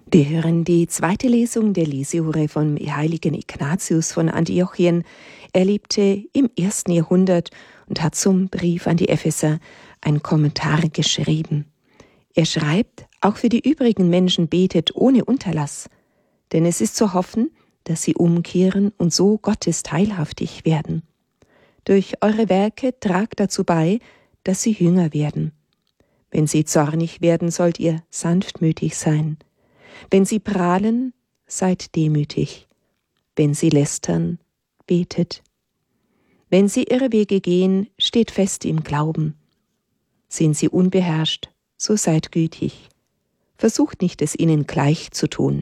Wir hören die zweite Lesung der Lesehure vom heiligen Ignatius von Antiochien. Er lebte im 1. Jahrhundert und hat zum Brief an die Epheser einen Kommentar geschrieben. Er schreibt, auch für die übrigen Menschen betet ohne Unterlass, denn es ist zu hoffen, dass sie umkehren und so Gottes teilhaftig werden. Durch eure Werke tragt dazu bei, dass sie Jünger werden. Wenn sie zornig werden, sollt ihr sanftmütig sein. Wenn sie prahlen, seid demütig. Wenn sie lästern, betet. Wenn sie ihre Wege gehen, steht fest im Glauben. Sind sie unbeherrscht, so seid gütig. Versucht nicht, es ihnen gleich zu tun.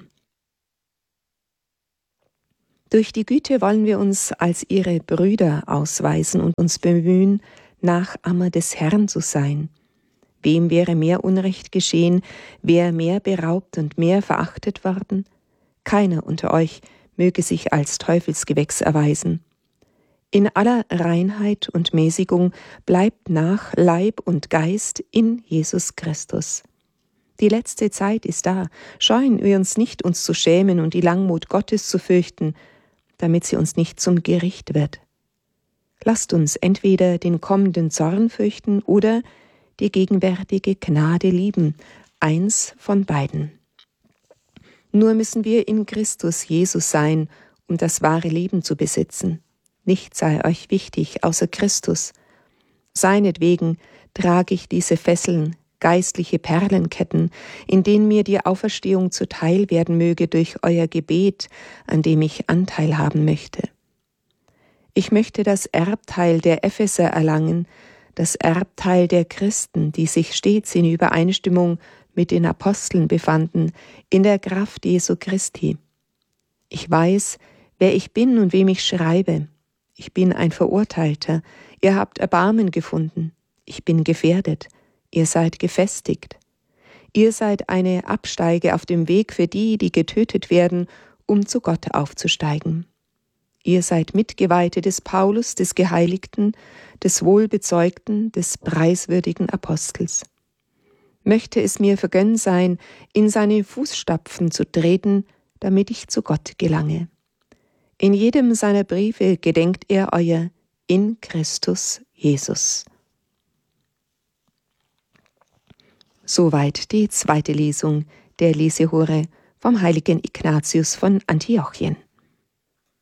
Durch die Güte wollen wir uns als ihre Brüder ausweisen und uns bemühen, Nachahmer des Herrn zu sein. Wem wäre mehr Unrecht geschehen, wer mehr beraubt und mehr verachtet worden? Keiner unter euch möge sich als Teufelsgewächs erweisen. In aller Reinheit und Mäßigung bleibt nach Leib und Geist in Jesus Christus. Die letzte Zeit ist da, scheuen wir uns nicht, uns zu schämen und die Langmut Gottes zu fürchten, damit sie uns nicht zum Gericht wird. Lasst uns entweder den kommenden Zorn fürchten oder die gegenwärtige Gnade lieben, eins von beiden. Nur müssen wir in Christus Jesus sein, um das wahre Leben zu besitzen. Nichts sei euch wichtig außer Christus. Seinetwegen trage ich diese Fesseln, geistliche Perlenketten, in denen mir die Auferstehung zuteil werden möge durch euer Gebet, an dem ich Anteil haben möchte. Ich möchte das Erbteil der Epheser erlangen, das Erbteil der Christen, die sich stets in Übereinstimmung mit den Aposteln befanden, in der Kraft Jesu Christi. Ich weiß, wer ich bin und wem ich schreibe. Ich bin ein Verurteilter, ihr habt Erbarmen gefunden. Ich bin gefährdet, ihr seid gefestigt. Ihr seid eine Absteige auf dem Weg für die, die getötet werden, um zu Gott aufzusteigen. Ihr seid Mitgeweihte des Paulus, des Geheiligten, des Wohlbezeugten, des preiswürdigen Apostels. Möchte es mir vergönnt sein, in seine Fußstapfen zu treten, damit ich zu Gott gelange. In jedem seiner Briefe gedenkt er euer in Christus Jesus. Soweit die zweite Lesung der Lesehure vom heiligen Ignatius von Antiochien.